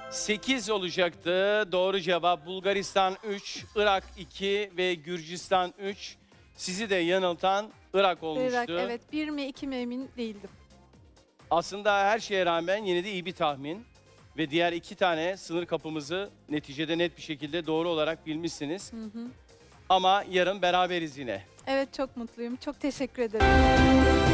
8 olacaktı. Doğru cevap Bulgaristan 3, Irak 2 ve Gürcistan 3. Sizi de yanıltan Irak olmuştu. Irak, evet. 1 mi 2 mi emin değildim. Aslında her şeye rağmen yine de iyi bir tahmin. Ve diğer 2 tane sınır kapımızı neticede net bir şekilde doğru olarak bilmişsiniz. Ama yarın beraberiz yine. Evet, çok mutluyum. Çok teşekkür ederim.